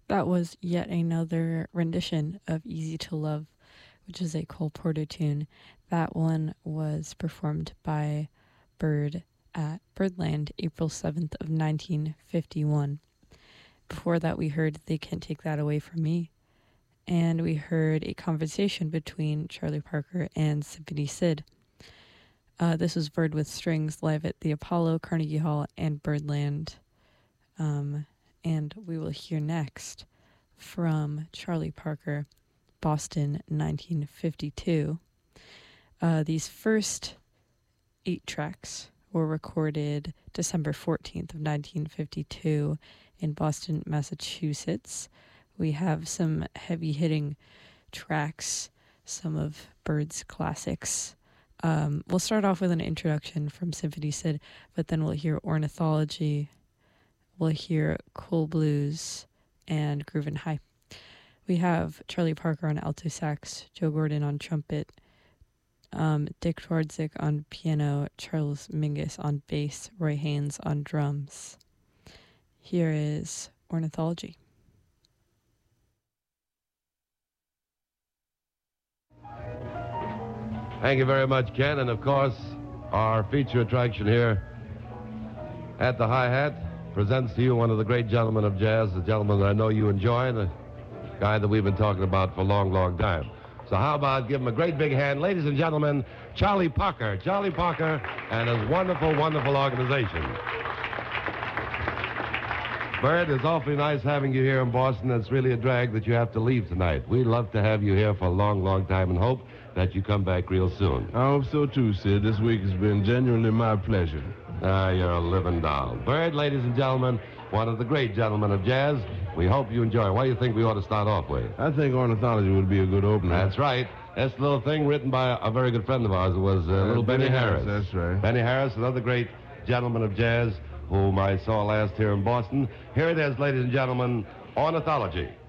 That was yet another rendition of Easy to Love, which is a Cole Porter tune. That one was performed by Bird at Birdland April 7th of 1951. Before that, we heard They Can't Take That Away From Me. And we heard a conversation between Charlie Parker and Symphony Sid. This was Bird with Strings live at the Apollo, Carnegie Hall, and Birdland. And we will hear next from Charlie Parker, Boston, 1952. These first 8 tracks were recorded December 14th of 1952 in Boston, Massachusetts. We have some heavy-hitting tracks, some of Bird's classics. We'll start off with an introduction from Symphony Sid, but then we'll hear Ornithology, we'll hear Cool Blues, and Groovin' High. We have Charlie Parker on alto sax, Joe Gordon on trumpet, Dick Twardzik on piano, Charles Mingus on bass, Roy Haynes on drums. Here is Ornithology. Thank you very much, Ken. And, of course, our feature attraction here at the Hi-Hat presents to you one of the great gentlemen of jazz, the gentleman that I know you enjoy, the guy that we've been talking about for a long, long time. So how about give him a great big hand, ladies and gentlemen, Charlie Parker. Charlie Parker and his wonderful, wonderful organization. Bird, it's awfully nice having you here in Boston. It's really a drag that you have to leave tonight. We'd love to have you here for a long, long time and hope that you come back real soon. I hope so, too, Sid. This week has been genuinely my pleasure. You're a living doll. Bird, ladies and gentlemen, one of the great gentlemen of jazz. We hope you enjoy. What do you think we ought to start off with? I think Ornithology would be a good opener. That's right. That's the little thing written by a very good friend of ours. It was little Benny Harris. That's right. Benny Harris, another great gentleman of jazz whom I saw last here in Boston. Here it is, ladies and gentlemen, Ornithology.